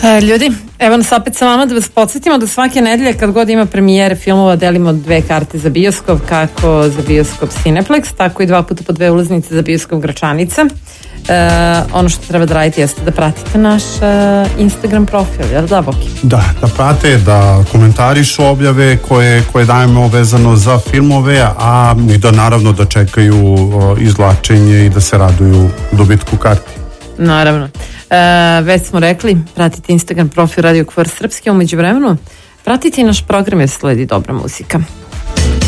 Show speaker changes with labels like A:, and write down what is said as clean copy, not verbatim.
A: Ljudi, evo nas opet sa vama da vas podsjetimo da svake nedelje kad god ima premijere filmova delimo 2 karte za bioskop, kako za bioskop Cineplex, tako i 2 puta po 2 ulaznice za bioskop Gračanica. Ono što treba da radite jeste da pratite naš Instagram profil, jel da, Boki?
B: Da prate, da komentarišu objave koje dajemo vezano za filmove, a i da naravno da čekaju izvlačenje i da se raduju dobitku karti.
A: Naravno. Već smo rekli, pratite Instagram profil Radio Kvor Srpski, a umeđu vremenu pratite i naš program jer sledi dobra muzika.